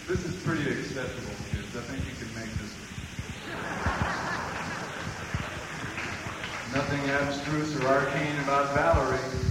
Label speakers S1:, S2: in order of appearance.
S1: This is pretty acceptable, kids. I think you can make this. Nothing abstruse or arcane about Valerie.